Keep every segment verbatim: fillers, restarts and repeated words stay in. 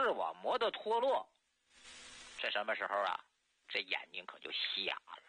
视网膜的脱落，这什么时候啊？这眼睛可就瞎了。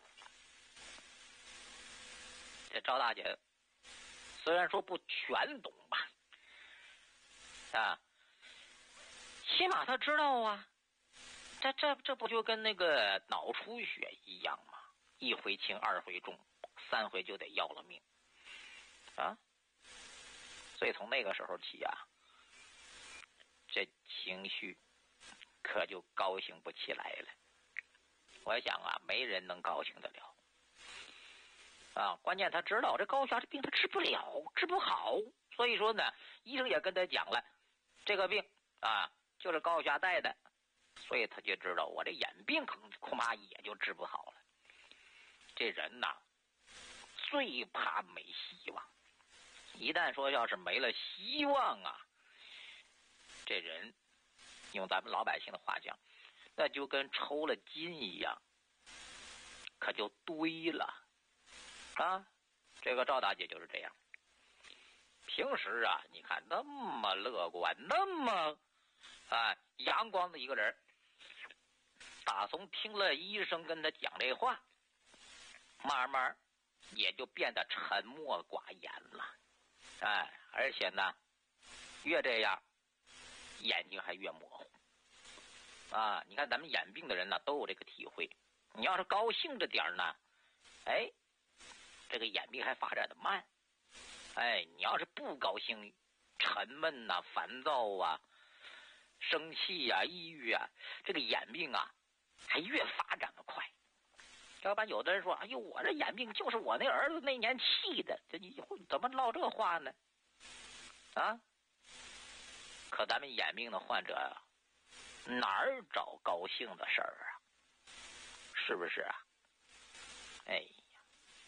这赵大姐虽然说不全懂吧，啊，起码她知道啊，这这这不就跟那个脑出血一样吗？一回轻，二回重，三回就得要了命啊！所以从那个时候起啊，这情绪可就高兴不起来了。我想啊，没人能高兴得了啊！关键他知道这高血压这病他治不了，治不好，所以说呢，医生也跟他讲了，这个病啊就是高血压带的，所以他就知道我这眼病恐恐怕也就治不好了。这人呐，最怕没希望，一旦说要是没了希望啊，这人用咱们老百姓的话讲，那就跟抽了筋一样，可就堆了啊！这个赵大姐就是这样，平时啊，你看那么乐观，那么啊阳光的一个人，打从听了医生跟他讲这话，慢慢也就变得沉默寡言了，哎，而且呢，越这样，眼睛还越模糊。啊，你看咱们眼病的人呢，都有这个体会。你要是高兴着点呢，哎，这个眼病还发展的慢。哎，你要是不高兴，沉闷呐、啊、烦躁啊、生气呀、啊、抑郁啊，这个眼病啊，还越发展的快。要不然有的人说，哎呦，我这眼病就是我那儿子那年气的，这你怎么唠这话呢？啊？可咱们眼病的患者啊，哪儿找高兴的事儿啊？是不是啊？哎呀，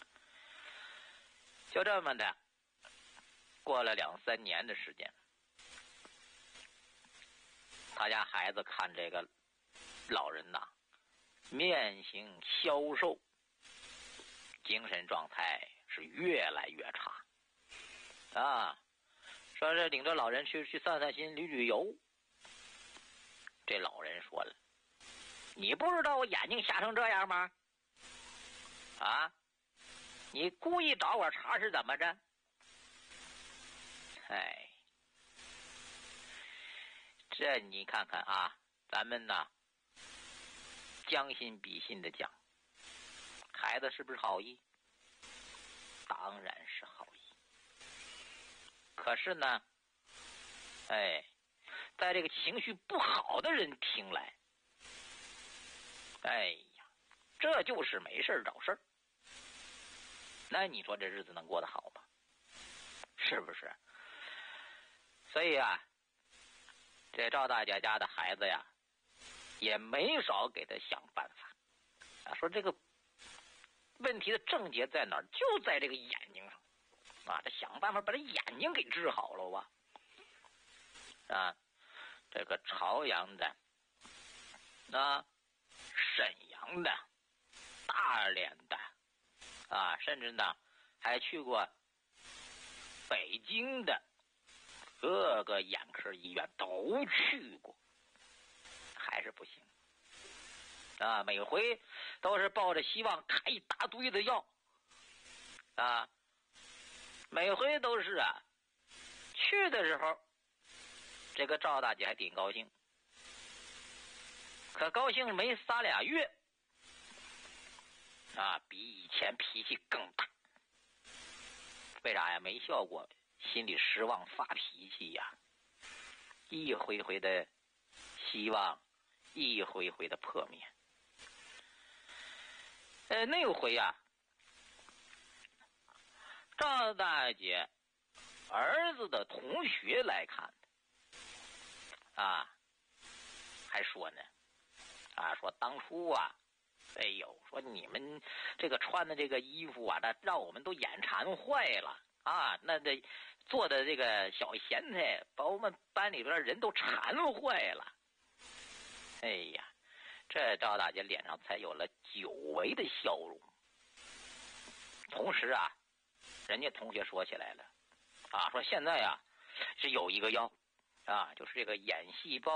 就这么的，过了两三年的时间，他家孩子看这个老人呐，面形消瘦，精神状态是越来越差啊。说是领着老人去去散散心、旅旅游。这老人说了，你不知道我眼睛瞎成这样吗？啊，你故意找我茬是怎么着？哎，这你看看啊，咱们呢将心比心的讲，孩子是不是好意？当然是好意。可是呢，哎，在这个情绪不好的人听来，哎呀，这就是没事找事儿。那你说这日子能过得好吗？是不是？所以啊，这赵大姐家的孩子呀，也没少给他想办法啊，说这个问题的症结在哪儿？就在这个眼睛上啊！这想办法把这眼睛给治好了吧？啊，这个朝阳的、啊，沈阳的、大连的，啊，甚至呢还去过北京的各个眼科医院都去过，还是不行啊！每回都是抱着希望开一大堆的药啊，每回都是啊，去的时候这个赵大姐还挺高兴，可高兴没仨俩月啊，比以前脾气更大。为啥呀？没效果，心里失望发脾气呀，一回回的希望，一回回的破灭。呃，那回呀、啊，赵大姐儿子的同学来看的啊，还说呢，啊，说当初啊，哎呦，说你们这个穿的这个衣服啊，那让我们都眼馋坏了啊！那这做的这个小咸菜，把我们班里边人都馋坏了。哎呀，这赵大姐脸上才有了久违的笑容。同时啊，人家同学说起来了，啊，说现在啊是有一个药啊，就是这个眼细胞